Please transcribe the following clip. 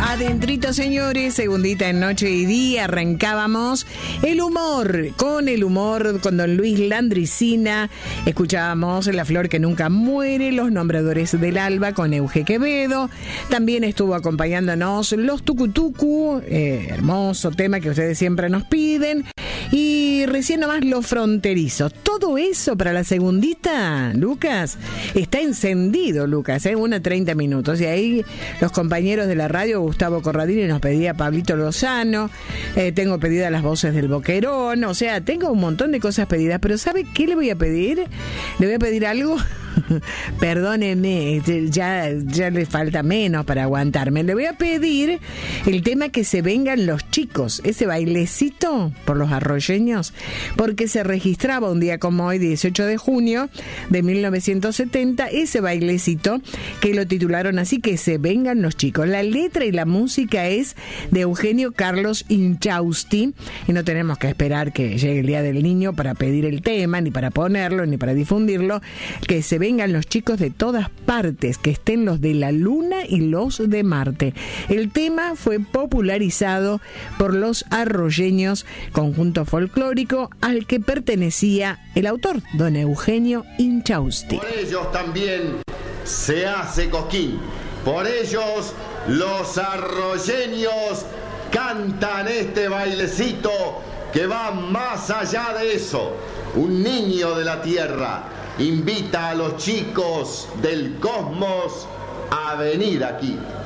Adentrito, señores, segundita en Noche y Día, arrancábamos el humor, con don Luis Landricina, escuchábamos La Flor que Nunca Muere, Los Nombradores del Alba con Euge Quevedo, también estuvo acompañándonos Los Tucutucu, hermoso tema que ustedes siempre nos piden, y recién nomás Los Fronterizos. Todo eso para la segundita, Lucas, está encendido, Lucas, 1:30 minutos, y ahí los compañeros de la radio, Gustavo Corradini nos pedía Pablito Lozano, tengo pedidas las voces del Boquerón, o sea, tengo un montón de cosas pedidas, pero ¿sabe qué le voy a pedir? Le voy a pedir algo, perdónenme, ya le falta menos para aguantarme, le voy a pedir el tema Que se vengan los chicos, ese bailecito por los arroyeños, porque se registraba un día como hoy, 18 de junio de 1970, ese bailecito que lo titularon así, Que se vengan los chicos. La letra y la música es de Eugenio Carlos Inchausti, y no tenemos que esperar que llegue el Día del Niño para pedir el tema, ni para ponerlo, ni para difundirlo. Que se vengan los chicos de todas partes, que estén los de la Luna y los de Marte. El tema fue popularizado por los arroyeños, conjunto folclórico al que pertenecía el autor, don Eugenio Inchausti. Por ellos también se hace Cosquín. Por ellos los arroyeños cantan este bailecito que va más allá de eso. Un niño de la tierra invita a los chicos del cosmos a venir aquí.